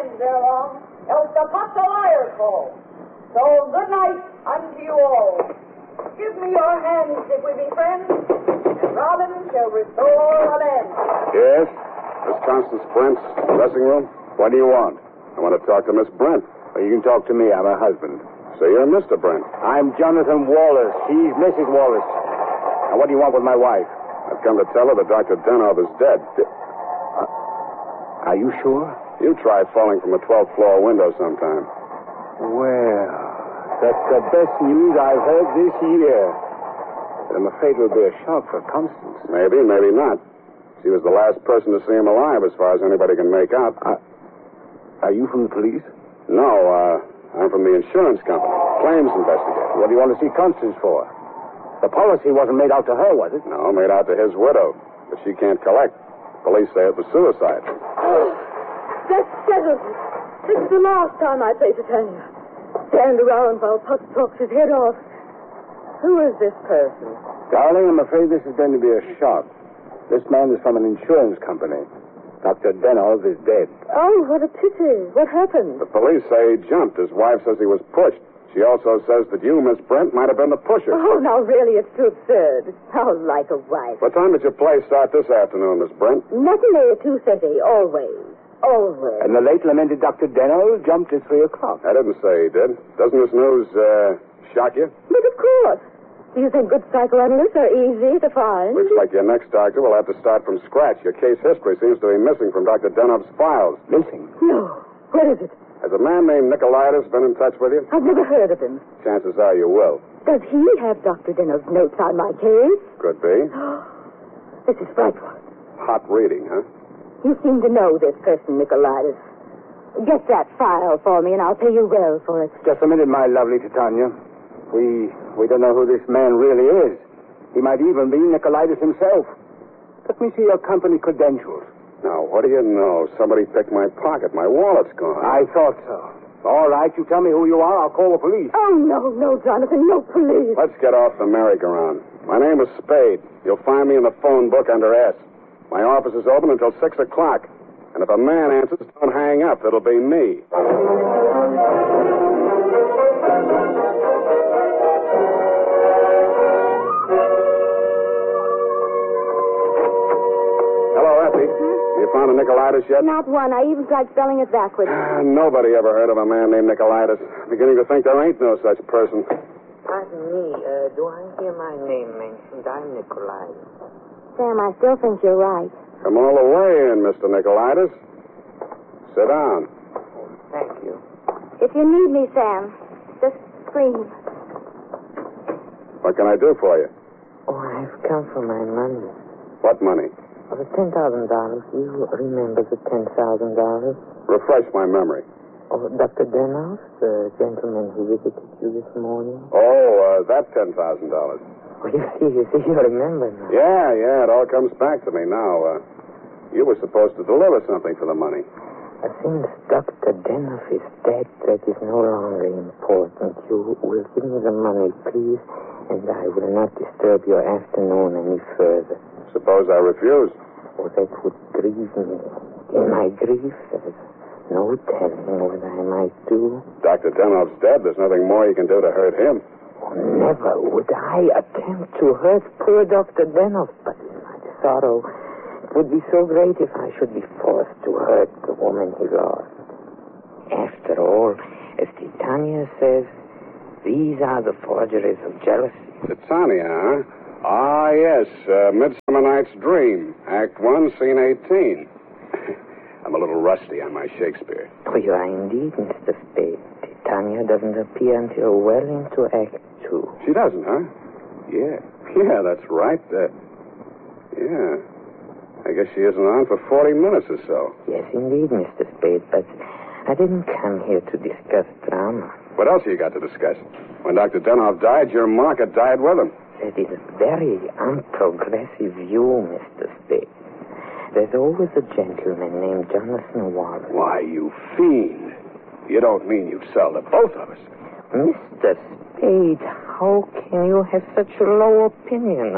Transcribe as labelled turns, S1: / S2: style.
S1: hands there long, else the pot's a liar call. So good night unto you all. Give me your hands if we be friends, and Robin shall restore the land.
S2: Yes? Miss Constance Brent's dressing room? What do you want? I want to talk to Miss Brent.
S3: Well, you can talk to me. I'm her husband.
S2: So you're Mr. Brent.
S3: I'm Jonathan Wallace. She's Mrs. Wallace. Now, what do you want with my wife?
S2: I've come to tell her that Dr. Denov is dead.
S3: Are you sure?
S2: You try falling from a 12th floor window sometime.
S3: Well, that's the best news I've heard this year. But I'm afraid it will be a shock for Constance.
S2: Maybe, maybe not. She was the last person to see him alive, as far as anybody can make out.
S3: Are you from the police?
S2: No, I'm from the insurance company. Claims investigator.
S3: What do you want to see Constance for? The policy wasn't made out to her, was it?
S2: No, made out to his widow. But she can't collect. Police say it was suicide.
S1: That settles it. This is the last time I play Titania. Stand around while Puck talks his head off. Who is this person?
S3: Darling, I'm afraid this is going to be a shock. This man is from an insurance company. Dr. Denov is dead.
S1: Oh, what a pity. What happened?
S2: The police say he jumped. His wife says he was pushed. She also says that you, Miss Brent, might have been the pusher.
S1: Oh, now really, it's too absurd. How like a wife.
S2: What time did your play start this afternoon, Miss Brent?
S1: Matinee at 2:30, always. Always.
S3: And the late lamented Dr. Denov jumped at 3 o'clock.
S2: I didn't say he did. Doesn't this news, shock you?
S1: But of course. Do you think good psychoanalysts are easy to find?
S2: Looks like your next doctor will have to start from scratch. Your case history seems to be missing from Dr. Denov's files.
S3: Missing?
S1: No. What is it?
S2: Has a man named Nicolaitis been in touch with you?
S1: I've never heard of him.
S2: Chances are you will.
S1: Does he have Dr. Denov's notes on my case?
S2: Could be.
S1: This is frightful.
S2: Hot reading, huh?
S1: You seem to know this person, Nicolaitis. Get that file for me, and I'll pay you well for it.
S3: Just a minute, my lovely Titania. We don't know who this man really is. He might even be Nicolaitis himself. Let me see your company credentials.
S2: Now, what do you know? Somebody picked my pocket. My wallet's gone.
S3: I thought so. All right, you tell me who you are. I'll call the police.
S1: Oh, no, Jonathan, no police.
S2: Let's get off the merry-go-round. My name is Spade. You'll find me in the phone book under S. My office is open until 6 o'clock. And if a man answers, don't hang up. It'll be me. You found a Nicolaitis yet?
S1: Not one. I even tried spelling it backwards.
S2: Nobody ever heard of a man named Nicolaitis. Beginning to think there ain't no such person.
S4: Pardon me, do I hear my name mentioned? I'm Nicolaitis.
S1: Sam, I still think you're right.
S2: Come all the way in, Mr. Nicolaitis. Sit down.
S4: Thank you.
S1: If you need me, Sam, just scream.
S2: What can I do for you?
S4: Oh, I've come for my money.
S2: What money?
S4: Oh, the $10,000. You remember the $10,000?
S2: Refresh my memory.
S4: Oh, Dr. Denov, the gentleman who visited you this morning?
S2: Oh, that $10,000.
S4: Oh, you see, you remember now.
S2: Yeah, it all comes back to me now. You were supposed to deliver something for the money.
S4: Since Dr. Denov is dead, that is no longer important. You will give me the money, please, and I will not disturb your afternoon any further.
S2: Suppose I refuse?
S4: Oh, that would grieve me. In my grief, there's no telling what I might do.
S2: Dr. Denov's dead. There's nothing more you can do to hurt him.
S4: Oh, never would I attempt to hurt poor Dr. Denov, but in my sorrow, it would be so great if I should be forced to hurt the woman he lost. After all, as Titania says, these are the forgeries of jealousy.
S2: Titania, huh? Ah, yes. Midsummer Night's Dream. Act 1, Scene 18. I'm a little rusty on my Shakespeare.
S4: Oh, you are indeed, Mr. Spade. Titania doesn't appear until well into Act 2.
S2: She doesn't, huh? Yeah, that's right. Yeah. I guess she isn't on for 40 minutes or so.
S4: Yes, indeed, Mr. Spade, but I didn't come here to discuss drama.
S2: What else have you got to discuss? When Dr. Denov died, your market died with him.
S4: That is a very unprogressive view, Mr. Spade. There's always a gentleman named Jonathan Wallace.
S2: Why, you fiend. You don't mean you'd sell to both of us?
S4: Mr. Spade, how can you have such a low opinion